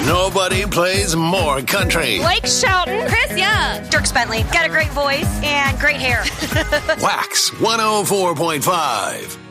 Nobody plays more country. Blake Shelton. Chris Young. Dirk Bentley. Got a great voice and great hair. Wax 104.5.